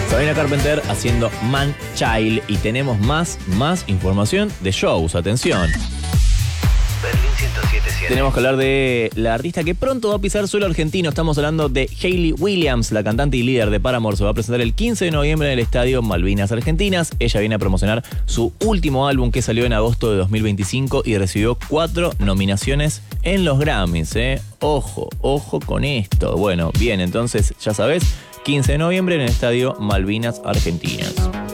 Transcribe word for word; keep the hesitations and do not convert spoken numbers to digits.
Sabrina Carpenter haciendo Man Child. Y tenemos más, más información de shows. Atención. Berlín ciento siete punto siete. Tenemos que hablar de la artista que pronto va a pisar suelo argentino. Estamos hablando de Hayley Williams, la cantante y líder de Paramore. Se va a presentar el quince de noviembre en el estadio Malvinas Argentinas. Ella viene a promocionar su último álbum que salió en agosto de dos mil veinticinco y recibió cuatro nominaciones en los Grammys. ¿eh? Ojo, ojo con esto. Bueno, bien, entonces ya sabes, quince de noviembre en el estadio Malvinas Argentinas.